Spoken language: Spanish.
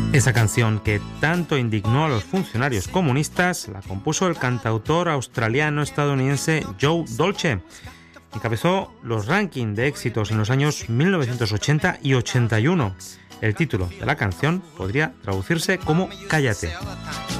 Esa canción que tanto indignó a los funcionarios comunistas la compuso el cantautor australiano-estadounidense Joe Dolce. Encabezó los rankings de éxitos en los años 1980 y 81. El título de la canción podría traducirse como Cállate.